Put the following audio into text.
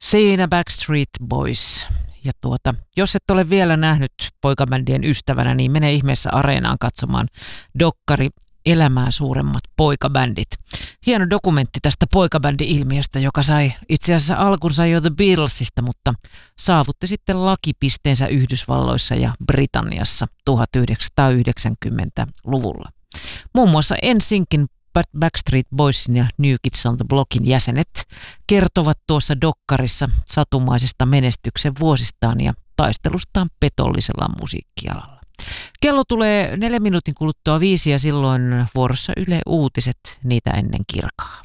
Siinä Backstreet Boys. Ja jos et ole vielä nähnyt poikabändien ystävänä, niin mene ihmeessä Areenaan katsomaan dokkari Elämää suuremmat poikabändit. Hieno dokumentti tästä poikabändi-ilmiöstä, joka sai itse asiassa alkunsa jo The Beatlesista, mutta saavutti sitten lakipisteensä Yhdysvalloissa ja Britanniassa 1990-luvulla. Muun muassa NSYNCin, Backstreet Boysin ja New Kids on the Blockin jäsenet kertovat tuossa dokkarissa satumaisesta menestyksen vuosistaan ja taistelustaan petollisella musiikkialalla. Kello tulee 4 minuutin kuluttua 5 ja silloin vuorossa Yle Uutiset, niitä ennen kirkaa.